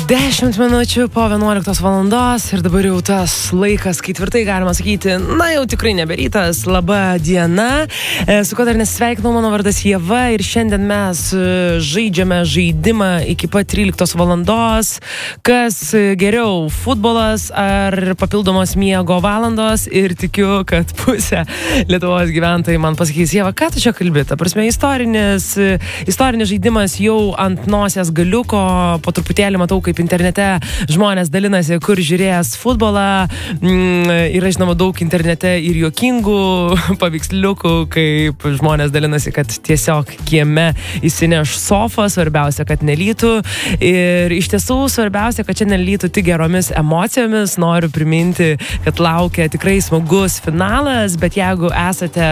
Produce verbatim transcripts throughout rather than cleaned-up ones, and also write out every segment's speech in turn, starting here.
Dešimt minučių po vienuoliktos valandos ir dabar jau tas laikas, kai tvirtai galima sakyti, na jau tikrai neberytas, laba diena. Su kuo dar nesveikinau, mano vardas Ieva ir šiandien mes žaidžiame žaidimą iki pat tryliktos valandos. Kas geriau, futbolas ar papildomos miego valandos, ir tikiu, kad pusė Lietuvos gyventojai man pasakys, Ieva, ką tu čia kalbi? Ta prasme, istorinis, istorinis žaidimas jau ant nosies galiuko, po truputėlį matau, kaip internete žmonės dalinasi, kur žiūrėjęs futbolą. Mm, yra, žinoma, daug internete ir juokingų paveiksliukų, kaip žmonės dalinasi, kad tiesiog kieme įsineš sofą, svarbiausia, kad nelytų. Ir iš tiesų svarbiausia, kad čia nelytų tik geromis emocijomis. Noriu priminti, kad laukia tikrai smagus finalas, bet jeigu esate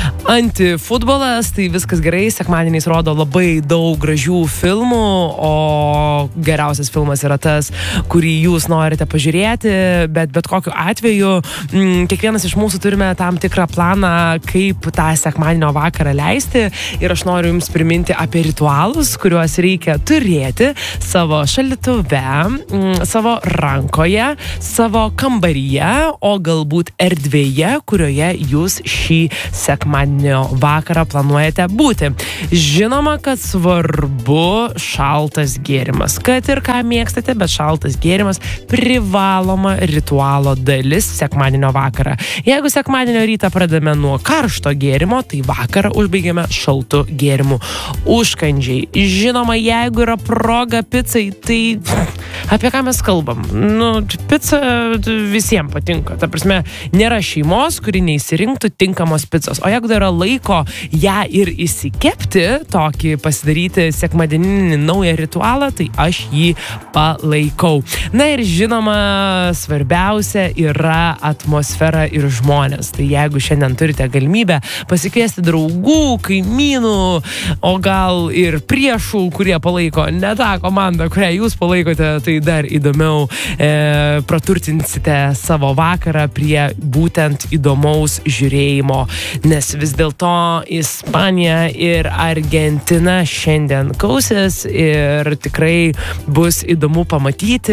antifutbolas, tai viskas gerai. Sekmadieniais rodo labai daug gražių filmų, o geriausias filmas yra tas, kurį jūs norite pažiūrėti, bet bet kokiu atveju m, kiekvienas iš mūsų turime tam tikrą planą, kaip tą sekmadienio vakarą leisti, ir aš noriu jums priminti apie ritualus, kuriuos reikia turėti savo šaldytuve, m, savo rankoje, savo kambaryje, o galbūt erdvėje, kurioje jūs šį sekmadienio vakarą planuojate būti. Žinoma, kad svarbu šaltas gėrimas, kad ir ką mėgstate, bet šaltas gėrimas privaloma ritualo dalis sekmadienio vakarą. Jeigu sekmadienio rytą pradame nuo karšto gėrimo, tai vakarą užbaigiame šaltų gėrimų. Užkandžiai. Žinoma, jeigu yra proga picai, tai apie ką mes kalbam? Nu, pica visiems patinka. Ta prasme, nėra šeimos, kuri neįsirinktų tinkamos picos. O jeigu dar yra laiko ją ir įsikepti, tokį pasidaryti sekmadieninį naują ritualą, tai aš jį palaikau. Na ir žinoma, svarbiausia yra atmosfera ir žmonės. Tai jeigu šiandien turite galimybę pasikviesti draugų, kaimynų, o gal ir priešų, kurie palaiko ne tą komandą, kurią jūs palaikote, tai dar įdomiau e, praturtinsite savo vakarą prie būtent įdomaus žiūrėjimo. Nes vis dėlto Ispanija ir Argentina šiandien kausis ir tikrai bus įdomu pamatyti.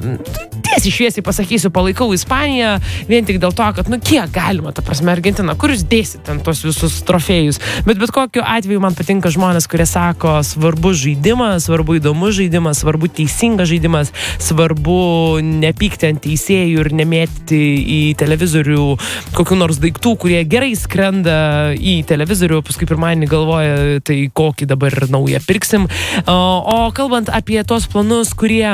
Tiesiai šviesiai pasakysiu, palaikau Ispaniją vien tik dėl to, kad, nu, kiek galima, ta prasme, Argentina, kur jūs dėsit ten tos visus trofėjus. Bet bet kokiu atveju man patinka žmonės, kurie sako, svarbu žaidimas, svarbu įdomus žaidimas, svarbu teisingas žaidimas, svarbu nepykti ant teisėjų ir nemėtyti į televizorių kokių nors daiktų, kurie gerai skrenda į televizorių, paskui pirmadienį galvoja, tai kokį dabar naują pirksim. O, o kalbant apie tos planus, kurie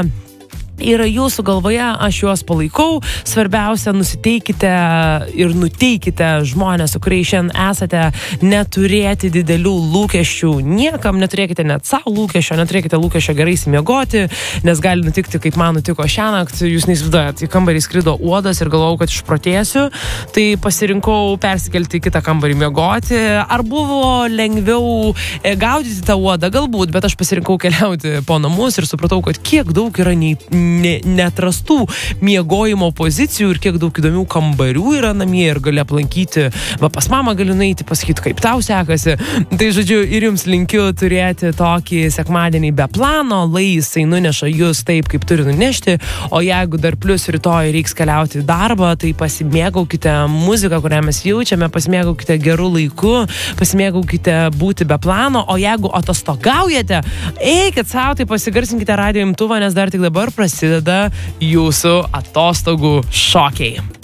yra jūsų galvoje, aš juos palaikau. Svarbiausia, nusiteikite ir nuteikite žmonės, su kuriais šiandien esate, neturėti didelių lūkesčių niekam, neturėkite net savo lūkesčio, neturėkite lūkesčio gerai įsimiegoti, nes gali nutikti, kaip man nutiko šiąnakt, jūs neįsivaizduojat, į kambarį skrido uodas ir galvojau, kad išprotėsiu, tai pasirinkau persikelti į kitą kambarį miegoti. Ar buvo lengviau gaudyti tą uodą? Galbūt, bet aš pasirinkau keliauti po namus ir supratau, kad kiek daug yra nei Ne, netrastų miegojimo pozicijų ir kiek daug įdomių kambarių yra namie ir gali aplankyti, va pas mamą gali nueiti, pasakyti, kaip tau sekasi. Tai žodžiu, ir jums linkiu turėti tokį sekmadienį be plano, lai jisai nuneša jūs taip, kaip turi nunešti, o jeigu dar plus rytoj reiks keliauti į darbą, tai pasimėgaukite muziką, kurią mes jaučiame, pasimėgaukite gerų laikų, pasimėgaukite būti be plano, o jeigu atostogaujate, eikit savo, tai pasigarsinkite radijo imtuvą, nes dar tik dabar prasideda jūsų atostogų šokiai.